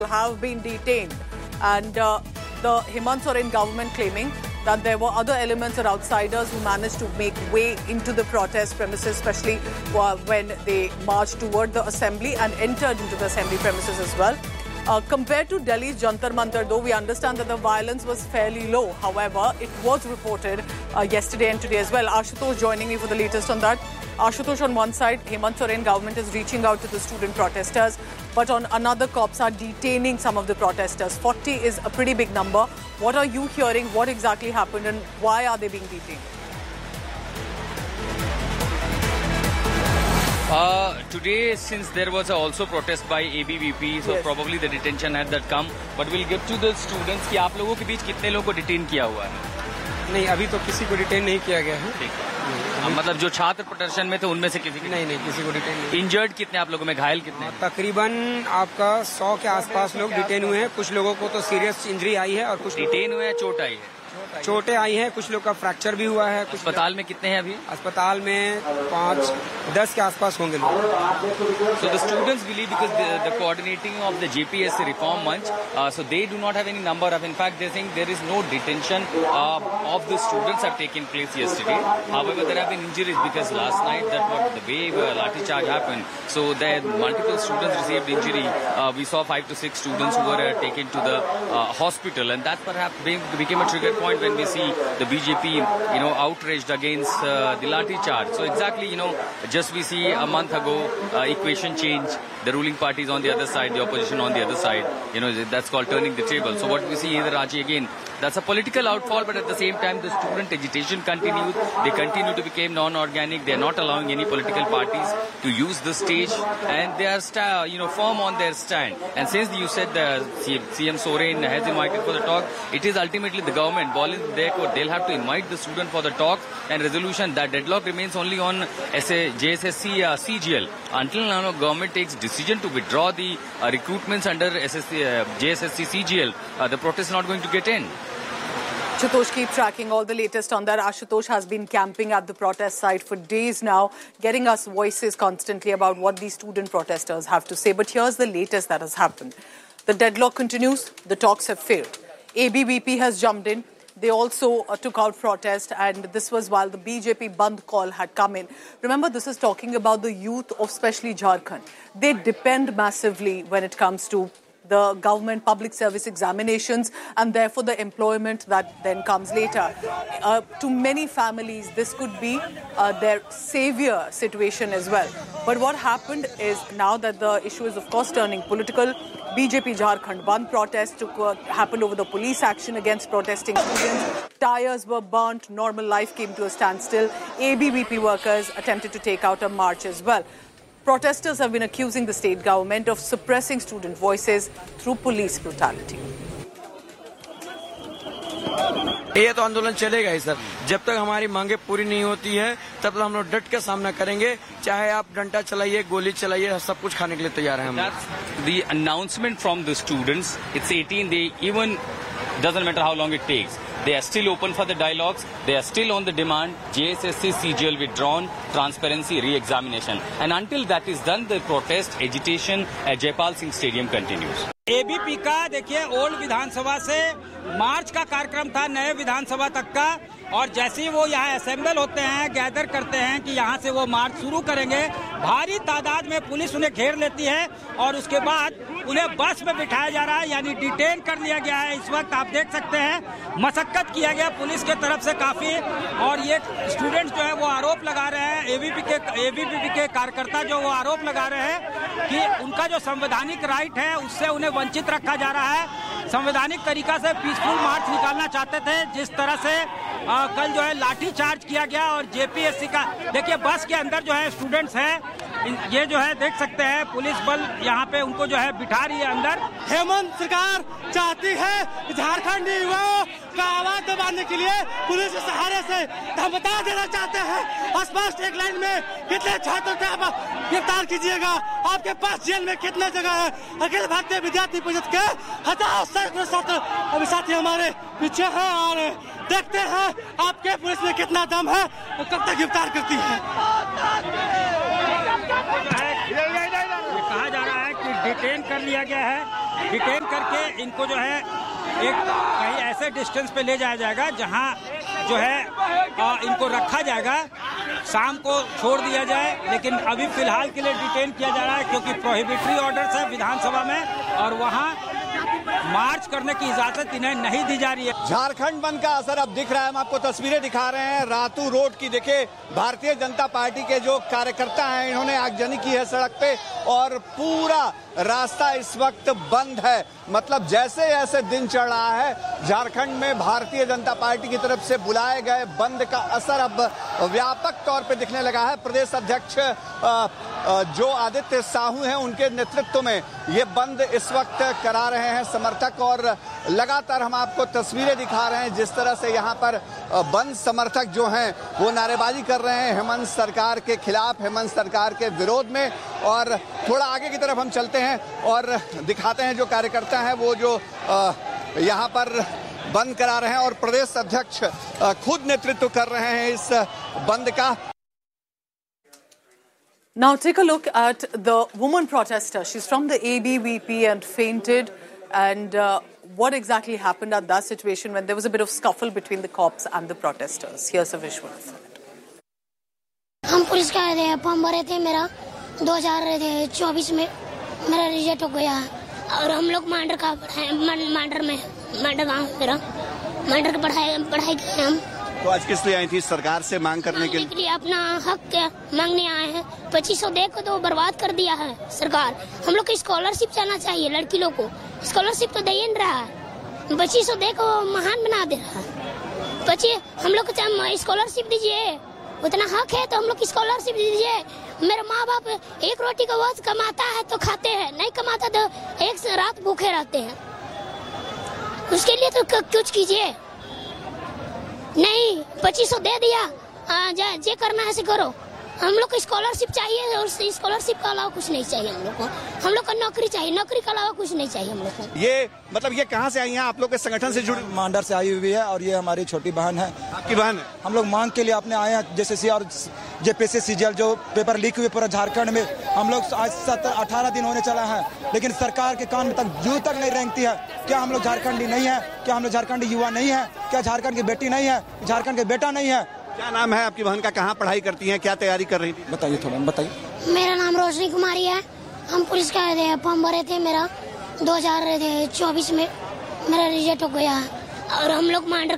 have been detained, and the Hemant Soren government claiming that there were other elements or outsiders who managed to make way into the protest premises, especially when they marched toward the assembly and entered into the assembly premises as well. Compared to Delhi's Jantar Mantar, though, we understand that the violence was fairly low. However, it was reported yesterday and today as well. Ashutosh joining me for the latest on that. Ashutosh, on one side, Hemant Soren government is reaching out to the student protesters, but on another, cops are detaining some of the protesters. 40 is a pretty big number. What are you hearing? What exactly happened and why are they being detained? Today, since there was also protest by ABVP, so yes, probably the detention had that come. But we'll get to the students कि आप लोगों के बीच कितने लोगों को detain किया हुआ है? नहीं, अभी तो किसी को डिटेन नहीं किया गया है। ठीक है। मतलब जो छात्र प्रदर्शन में थे उनमें से किसी नहीं किसी को डिटेन नहीं। इंजर्ड कितने आप लोगों में, घायल कितने? तकरीबन आपका 100 के आसपास लोग डिटेन हुए हैं। कुछ लोगों को तो सीरियस इंजरी आई है और कुछ डिटेन हुए हैं, चोट आई है। चोटें आई हैं, कुछ लोग का फ्रैक्चर भी हुआ है। अस्पताल में कितने हैं अभी? अस्पताल में 5-10 के आसपास होंगे लोग। So the students believe because the coordinating of the JPSC reform month, so they do not have any number of. In fact, they think there is no detention of the students have taken place yesterday. However, there have been injuries because last night the way lathi charge happened. So there multiple students received injury. We saw 5 to 6 students who were taken to the hospital, and that perhaps became a trigger point when we see the BJP, outraged against the lathi charge. So exactly, just we see a month ago, equation change. The ruling party is on the other side, the opposition on the other side. That's called turning the table. So what we see is Raji again. That's a political outfall, but at the same time, the student agitation continues. They continue to become non-organic. They are not allowing any political parties to use the stage, and they are, firm on their stand. And since you said the CM Soren has invited for the talk, it is ultimately the government, ball in their court. They'll have to invite the student for the talk and resolution. That deadlock remains only on JSSC CGL. Until now, government takes decision to withdraw the recruitments under JSSC CGL, the protest is not going to get in. Ashutosh, keep tracking all the latest on that. Ashutosh has been camping at the protest site for days now, getting us voices constantly about what these student protesters have to say. But here's the latest that has happened. The deadlock continues. The talks have failed. ABVP has jumped in. They also took out protest, and this was while the BJP Bandh call had come in. Remember, this is talking about the youth of especially Jharkhand. They depend massively when it comes to the government public service examinations and therefore the employment that then comes later. To many families, this could be their savior situation as well. But what happened is now that the issue is, of course, turning political, BJP Jharkhand Bandh protest happened over the police action against protesting students. Tires were burnt, normal life came to a standstill. ABVP workers attempted to take out a march as well. Protesters have been accusing the state government of suppressing student voices through police brutality. ये तो आंदोलन चलेगा ही sir. जब तक हमारी मांगे पूरी नहीं होती है तब तक हम लोग डट के सामना करेंगे। चाहे आप डंडा चलाइए, गोली चलाइए, सब कुछ खाने के लिए तैयार हैं हम। That's the announcement from the students. It's 18. They even doesn't matter how long it takes. They are still open for the dialogues. They are still on the demand. JSSC CGL withdrawn, transparency, re-examination. And until that is done, the protest, agitation at Jaipal Singh Stadium continues. ABP का देखिए old विधानसभा से मार्च का कार्यक्रम था नए विधानसभा तक का, और जैसे ही वो यहाँ असेंबल होते हैं, गैदर करते हैं कि यहाँ से वो मार्च शुरू करेंगे, भारी तादाद में पुलिस उन्हें घेर लेती है और उसके बाद उन्हें बस में बिठाया जा रहा है, यानी डिटेन कर लिया गया है। इस वक्त आप देख सकते हैं मशक्कत किया गया पुलिस के तरफ से काफी, और ये स्टूडेंट्स जो है वो आरोप लगा रहे हैं, एबीवीपी के कार्यकर्ता जो वो आरोप लगा रहे हैं कि उनका जो संवैधानिक राइट है उससे उन्हें वंचित रखा जा रहा है। संवैधानिक तरीका से पीसफुल मार्च निकालना चाहते थे, जिस तरह से कल जो है लाठी चार्ज किया गया। और जेपीएससी का देखिए बस के अंदर जो है स्टूडेंट्स हैं, ये जो है देख सकते हैं पुलिस बल यहाँ पे उनको जो है बिठा रही है अंदर। हेमंत सरकार चाहती है झारखंड युवाओं का आवाज दबाने के लिए पुलिस के सहारे से हम बता देना चाहते हैं स्पष्ट एक लाइन में कितने छात्रों को आप गिरफ्तार कीजिएगा, आपके पास जेल में कितना जगह है। अखिल भारतीय विद्यार्थी परिषद के हजारों सैकड़ों छात्र अभी साथी हमारे पीछे हैं, और देखते हैं आपके पुलिस में कितना दम है और कब तक गिरफ्तार करती है। ये कहा जा रहा है कि डिटेन कर लिया गया है डिटेन करके इनको जो है एक कहीं ऐसे डिस्टेंस पे ले जाया जाएगा जहां जो है इनको रखा जाएगा, शाम को छोड़ दिया जाए। लेकिन अभी फिलहाल के लिए डिटेन किया जा रहा है क्योंकि प्रोहिबिटरी ऑर्डर्स है विधानसभा में और वहां मार्च करने की इजाजत इन्हें नहीं दी जा रही है। झारखंड बंद का असर अब दिख रहा है। हम आपको तस्वीरें दिखा रहे हैं रातू रोड की। देखिए, भारतीय जनता पार्टी के जो कार्यकर्ता हैं इन्होंने आगजनी की है सड़क पे और पूरा रास्ता इस वक्त बंद है। मतलब जैसे जैसे दिन चढ़ रहा है झारखंड में भारतीय जनता पार्टी की तरफ से बुलाए गए बंद का असर अब व्यापक तौर पे दिखने लगा है। प्रदेश अध्यक्ष जो आदित्य साहू हैं उनके नेतृत्व में ये बंद इस वक्त करा रहे हैं समर्थक और लगातार हम आपको तस्वीरें दिखा रहे हैं जिस तरह से यहाँ पर बंद समर्थक जो हैं वो नारेबाजी कर रहे हैं हेमंत सरकार के खिलाफ, हेमंत सरकार के विरोध में। और थोड़ा आगे की तरफ हम चलते हैं और दिखाते हैं जो कार्यकर्ता हैं वो जो यहाँ पर बंद करा रहे हैं और प्रदेश अध्यक्ष खुद नेतृत्व कर रहे हैं इस बंद का। Now take a look at the woman protester. She's from the ABVP and fainted. And what exactly happened at that situation when there was a bit of scuffle between the cops and the protesters? Here's a visual of it. हम police का थे, form भरे थे मेरा 2024 में मेरा result हो गया और हम लोग मांडर का मांडर गाँव मेरा मांडर का पढ़ाई किए हम। तो आज किस लिए आई थी? सरकार से मांग करने के लिए अपना हक मांगने आए हैं। 2500 दे को तो बर्बाद कर दिया है सरकार। हम लोग को स्कॉलरशिप जाना चाहिए, लड़की लोग को स्कॉलरशिप तो दे ही नहीं रहा है। 2500 दे को महान बना दे रहा है। हम लोग को स्कॉलरशिप दीजिए, उतना हक है तो हम लोग की स्कॉलरशिप दीजिए। मेरे माँ बाप एक रोटी का वक्त कमाता है तो खाते हैं, नहीं कमाता तो एक रात भूखे रहते हैं। उसके लिए तो कुछ कीजिए। नहीं 2500 दे दिया, जे करना है से करो। हम लोग को स्कॉलरशिप चाहिए और स्कॉलरशिप के अलावा कुछ नहीं चाहिए हम लोग को। हम लोग को नौकरी चाहिए, नौकरी के अलावा कुछ नहीं चाहिए हम लोग को। ये मतलब ये कहाँ से आई हैं? आप लोग के संगठन से जुड़ी? मांडर से आई हुई है और ये हमारी छोटी बहन है। आपकी बहन है? हम लोग मांग के लिए अपने आए हैं जैसे और जेपीएससी सीजीएल जो पेपर लीक हुए पूरा झारखंड में। हम लोग आज 18 दिन होने चला है लेकिन सरकार के कान में तक जू तक नहीं रेंगती है। क्या हम लोग झारखंडी नहीं है? क्या हम लोग झारखंडी युवा नहीं है? क्या झारखंड की बेटी नहीं है? झारखंड के बेटा नहीं है? क्या नाम है आपकी बहन का? कहाँ पढ़ाई करती हैं? क्या तैयारी कर रही थी? बताइए थोड़ा बताइए। मेरा नाम रोशनी कुमारी है। हम पुलिस का थे, फॉर्म भरे थे मेरा 2024 में मेरा रिजल्ट हो गया और हम लोग मांडर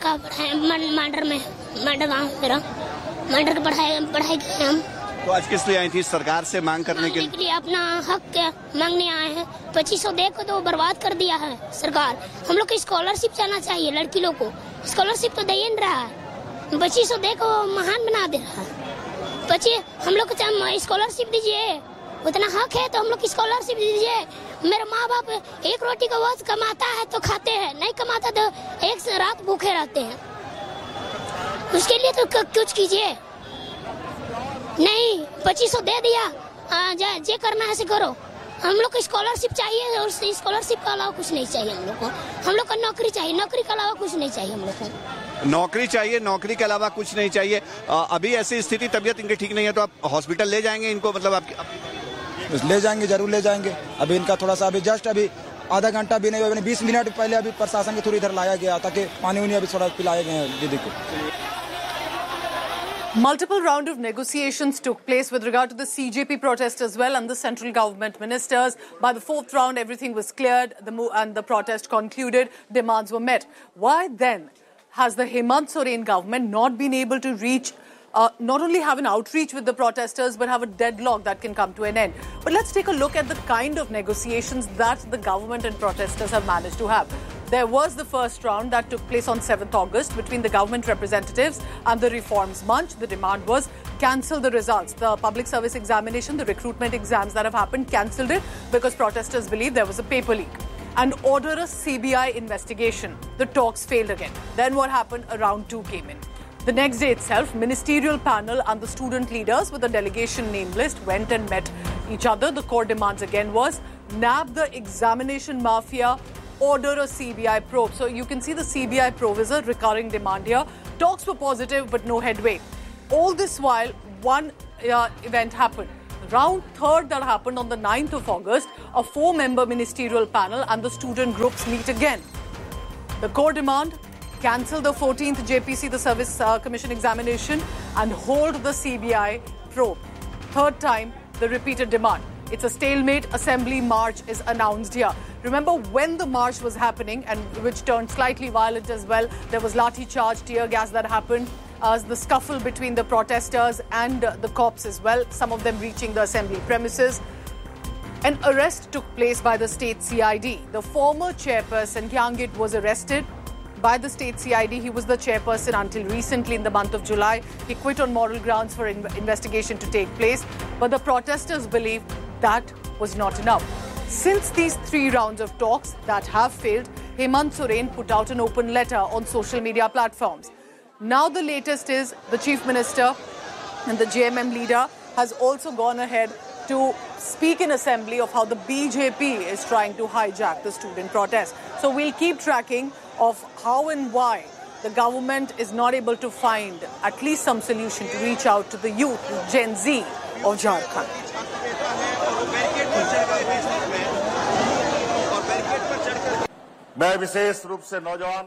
गाँव मेरा मांडर का पढ़ाई किए हम। तो आज किस लिए आई थी? सरकार से मांग करने के लिए अपना हक मांगने आए हैं। 2500 दे को तो बर्बाद कर दिया है सरकार। हम लोग को स्कॉलरशिप जाना चाहिए, लड़की लोग को स्कॉलरशिप तो दे ही नहीं रहा है। 2500 दे को महान बना दे रहा है। हम लोग को स्कॉलरशिप दीजिए, उतना हक है तो हम लोग की स्कॉलरशिप दीजिए। मेरे माँ बाप एक रोटी का वक्त कमाता है तो खाते हैं, नहीं कमाता तो एक रात भूखे रहते हैं। उसके लिए तो कुछ कीजिए। नहीं 2500 दे दिया, जे करना है से करो। हम लोग को स्कॉलरशिप चाहिए और स्कॉलरशिप के अलावा कुछ नहीं चाहिए हम लोग को। हम लोग को नौकरी चाहिए, नौकरी के अलावा कुछ नहीं चाहिए हम लोग को। नौकरी चाहिए, नौकरी के अलावा कुछ नहीं चाहिए। अभी ऐसी स्थिति, तबीयत इनकी ठीक नहीं है तो आप हॉस्पिटल ले जाएंगे इनको? मतलब आप ले जाएंगे, जरूर ले जाएंगे। अभी इनका थोड़ा सा अभी आधा घंटा भी नहीं हुआ, 20 मिनट पहले अभी प्रशासन के थ्रू इधर लाया गया ताकि पानी उनी अभी थोड़ा पिलाए गए हैं दीदी को। Multiple round of negotiations took place with regard to the CJP protest as well and the central government ministers. By the fourth round, everything was cleared and the protest concluded. Demands were met. Why then has the Hemant Soren government not been able to reach, not only have an outreach with the protesters, but have a deadlock that can come to an end? But let's take a look at the kind of negotiations that the government and protesters have managed to have. There was the first round that took place on 7th August between the government representatives and the Reforms Munch. The demand was cancel the results. The public service examination, the recruitment exams that have happened, cancelled it because protesters believe there was a paper leak. And order a CBI investigation. The talks failed again. Then what happened? A round 2 came in. The next day itself, ministerial panel and the student leaders with a delegation name list went and met each other. The core demands again was nab the examination mafia, order a CBI probe. So you can see the CBI probe is a recurring demand here. Talks were positive but no headway. All this while, one event happened. round third that happened on the 9th of August, a 4-member ministerial panel and the student groups meet again. The core demand: cancel the 14th JPC, the Service Commission examination, and hold the CBI probe. Third time, the repeated demand. It's a stalemate. Assembly march is announced here. Remember when the march was happening, and which turned slightly violent as well. There was lathi charge, tear gas that happened. The scuffle between the protesters and the cops as well, some of them reaching the assembly premises. An arrest took place by the state CID. The former chairperson, Kyangit, was arrested by the state CID. He was the chairperson until recently in the month of July. He quit on moral grounds for investigation to take place. But the protesters believe that was not enough. Since these 3 rounds of talks that have failed, Hemant Soren put out an open letter on social media platforms. Now the latest is the Chief Minister and the JMM leader has also gone ahead to speak in assembly of how the BJP is trying to hijack the student protest. So we'll keep tracking of how and why the government is not able to find at least some solution to reach out to the youth, Gen Z of Jharkhand. मैं विशेष रूप से नौजवान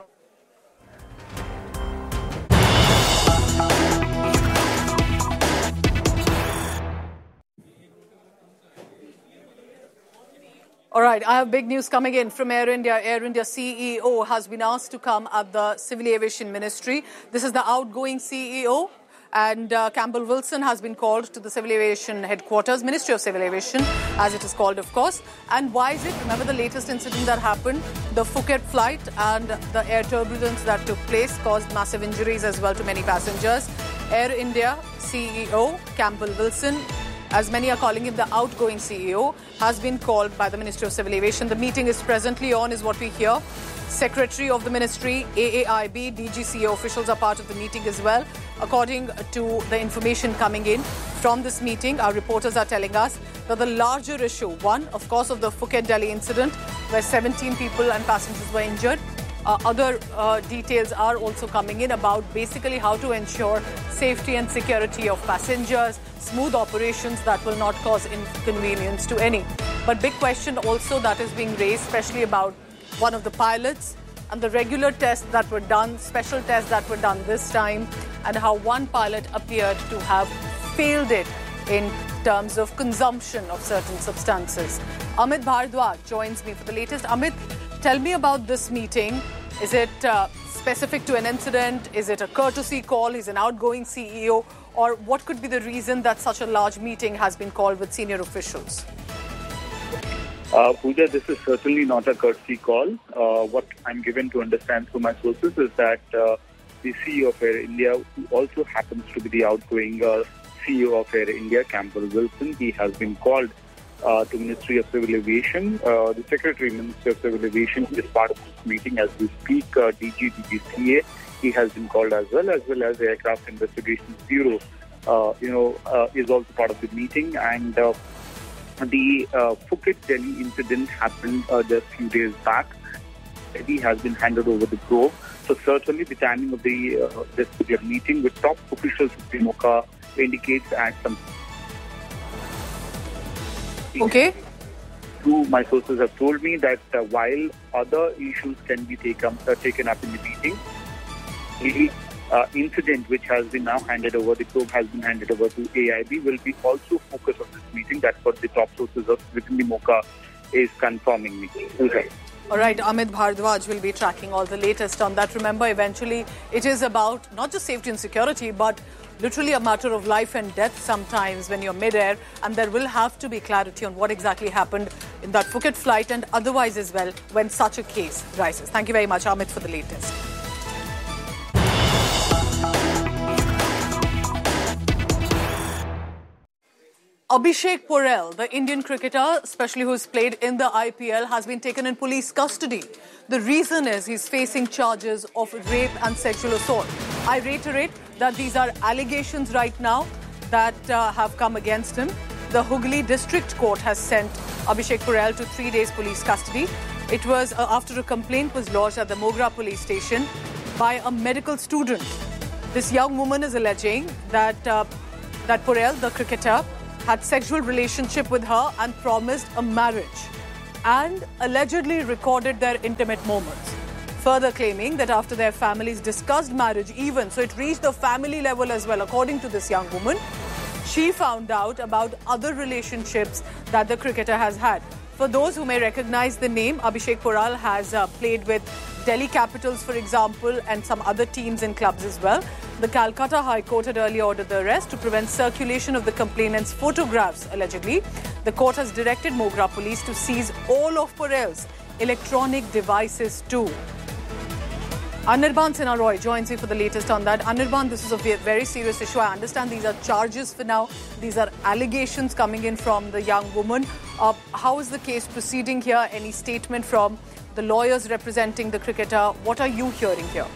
All right, I have big news coming in from Air India. Air India CEO has been asked to come at the Civil Aviation Ministry. This is the outgoing CEO, and Campbell Wilson has been called to the Civil Aviation Headquarters, Ministry of Civil Aviation, as it is called, of course. And why is it? Remember the latest incident that happened? The Phuket flight and the air turbulence that took place caused massive injuries as well to many passengers. Air India CEO, Campbell Wilson, as many are calling him the outgoing CEO, has been called by the Ministry of Civil Aviation. The meeting is presently on, is what we hear. Secretary of the Ministry, AAIB, DGCA officials are part of the meeting as well. According to the information coming in from this meeting, our reporters are telling us that the larger issue, one, of course, of the Phuket Delhi incident, where 17 people and passengers were injured. Other details are also coming in about basically how to ensure safety and security of passengers, smooth operations that will not cause inconvenience to any. But big question also that is being raised, especially about one of the pilots and the regular tests that were done, special tests that were done this time, and how one pilot appeared to have failed it in terms of consumption of certain substances. Amit Bhardwaj joins me for the latest. Amit, tell me about this meeting. Is it specific to an incident? Is it a courtesy call? He's an outgoing CEO. Or what could be the reason that such a large meeting has been called with senior officials? Pooja, this is certainly not a courtesy call. What I'm given to understand through my sources is that the CEO of Air India, who also happens to be the outgoing CEO of Air India, Campbell Wilson, he has been called to Ministry of Civil Aviation. The Secretary Ministry of Civil Aviation is part of this meeting as we speak. DGCA, he has been called as well as the Aircraft Investigations Bureau, is also part of the meeting. And the Phuket Delhi incident happened just a few days back. He has been handed over the probe. So certainly the timing of this meeting with top officials of the MOCA indicates at some. Okay. My sources have told me that while other issues can be taken up in the meeting, the incident which has been now handed over, the probe has been handed over to AIB, will be also focused on this meeting. That's what the top sources within the MOCA is confirming me. Okay. All right, Amit Bhardwaj will be tracking all the latest on that. Remember, eventually it is about not just safety and security, but literally a matter of life and death sometimes when you're mid-air, and there will have to be clarity on what exactly happened in that Phuket flight and otherwise as well when such a case rises. Thank you very much, Amit, for the latest. Abhishek Porel, the Indian cricketer, especially who's played in the IPL, has been taken in police custody. The reason is he's facing charges of rape and sexual assault. I reiterate that these are allegations right now that have come against him. The Hooghly District Court has sent Abhishek Porel to 3 days police custody. It was after a complaint was lodged at the Mogra police station by a medical student. This young woman is alleging that Porel, the cricketer, had sexual relationship with her and promised a marriage, and allegedly recorded their intimate moments. Further claiming that after their families discussed marriage even, so it reached the family level as well, according to this young woman, she found out about other relationships that the cricketer has had. For those who may recognize the name, Abhishek Poral has played with Delhi Capitals, for example, and some other teams and clubs as well. The Calcutta High Court had earlier ordered the arrest to prevent circulation of the complainant's photographs, allegedly. The court has directed Mogra police to seize all of Poral's electronic devices too. Anirban Sinha Roy joins me for the latest on that. Anirban, this is a very serious issue. I understand these are charges for now. These are allegations coming in from the young woman. How is the case proceeding here? Any statement from the lawyers representing the cricketer? What are you hearing here?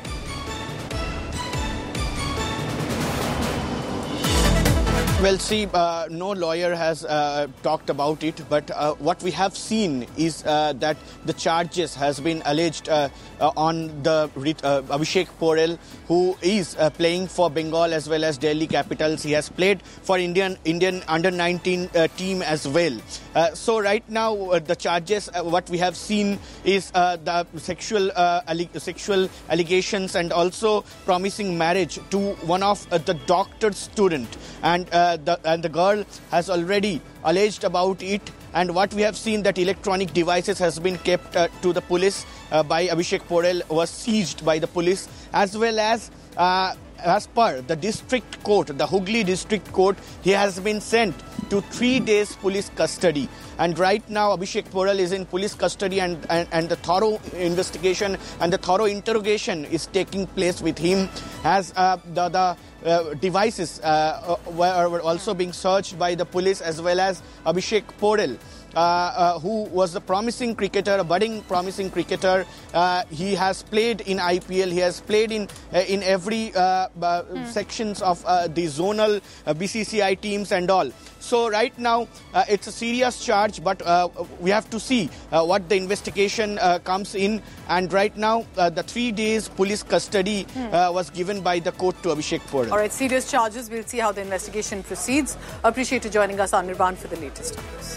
Well, see, no lawyer has talked about it, but what we have seen is that the charges has been alleged on the Abhishek Poral, who is playing for Bengal as well as Delhi Capitals. He has played for Indian under-19 team as well. So right now, the charges, what we have seen is the sexual allegations and also promising marriage to one of the doctor's student, and the girl has already alleged about it. And what we have seen, that electronic devices has been kept to the police by Abhishek Poral, was seized by the police, as well as per the district court, the Hooghly district court, he has been sent to 3 days police custody. And right now Abhishek Poral is in police custody, and the thorough investigation and the thorough interrogation is taking place with him, as the devices were also being searched by the police, as well as Abhishek Poral, who was a promising cricketer, a budding promising cricketer. He has played in IPL, he has played in every sections of the zonal BCCI teams and all. So right now it's a serious charge, but we have to see what the investigation comes in. And right now the 3 days police custody was given by the court to Abhishek Poral. All right, serious charges. We'll see how the investigation proceeds. Appreciate you joining us, Anirban, for the latest on this.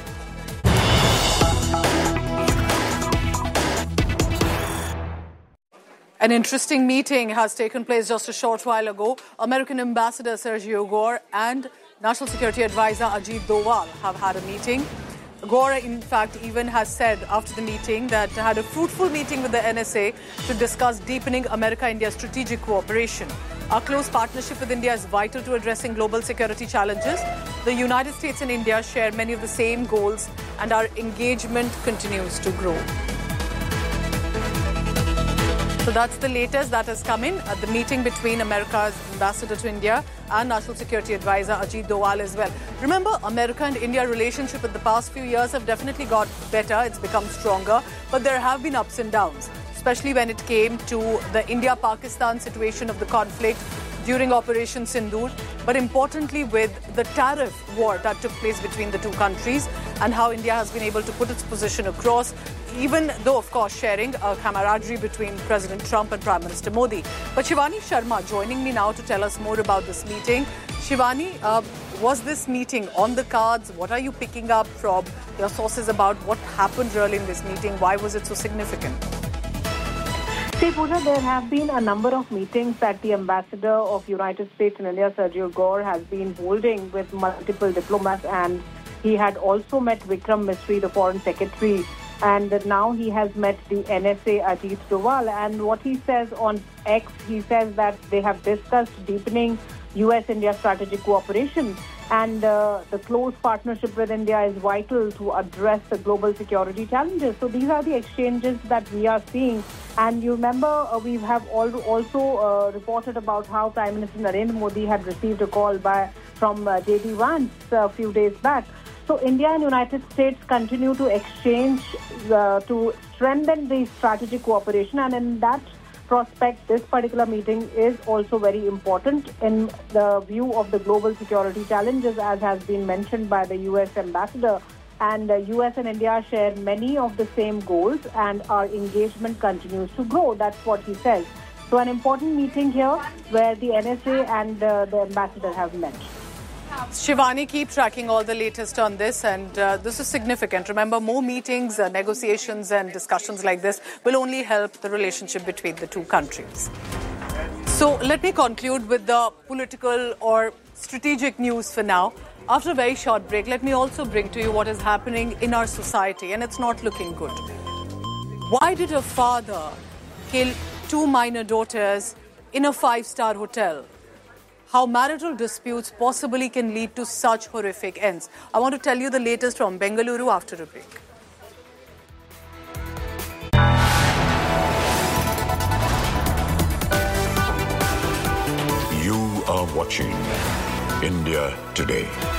An interesting meeting has taken place just a short while ago. American Ambassador Sergio Gore and National Security Advisor Ajit Doval have had a meeting. Gore, in fact, even has said after the meeting that had a fruitful meeting with the NSA to discuss deepening America-India strategic cooperation. Our close partnership with India is vital to addressing global security challenges. The United States and India share many of the same goals, and our engagement continues to grow. So that's the latest that has come in at the meeting between America's ambassador to India and National Security Advisor Ajit Doval as well. Remember, America and India relationship in the past few years have definitely got better. It's become stronger, but there have been ups and downs, especially when it came to the India-Pakistan situation of the conflict during Operation Sindoor, but importantly with the tariff war that took place between the two countries, and how India has been able to put its position across, even though, of course, sharing a camaraderie between President Trump and Prime Minister Modi. But Shivani Sharma joining me now to tell us more about this meeting. Shivani, was this meeting on the cards? What are you picking up from your sources about what happened really in this meeting? Why was it so significant? See, Pooja, there have been a number of meetings that the Ambassador of United States in India, Sergio Gore, has been holding with multiple diplomats, and he had also met Vikram Misri, the Foreign Secretary, and now he has met the NSA Ajit Doval. And what he says on X, he says that they have discussed deepening US-India strategic cooperation, and the close partnership with India is vital to address the global security challenges. So these are the exchanges that we are seeing. And you remember, we have also reported about how Prime Minister Narendra Modi had received a call from J.D. Vance a few days back. So India and United States continue to exchange to strengthen the strategic cooperation, and in that prospect, this particular meeting is also very important in the view of the global security challenges, as has been mentioned by the U.S. ambassador. And the U.S. and India share many of the same goals, and our engagement continues to grow. That's what he says. So an important meeting here where the NSA and the ambassador have met. Shivani, keep tracking all the latest on this, and this is significant. Remember, more meetings, negotiations and discussions like this will only help the relationship between the two countries. So let me conclude with the political or strategic news for now. After a very short break, let me also bring to you what is happening in our society, and it's not looking good. Why did a father kill 2 minor daughters in a 5-star hotel? How marital disputes possibly can lead to such horrific ends. I want to tell you the latest from Bengaluru after a break. You are watching India Today.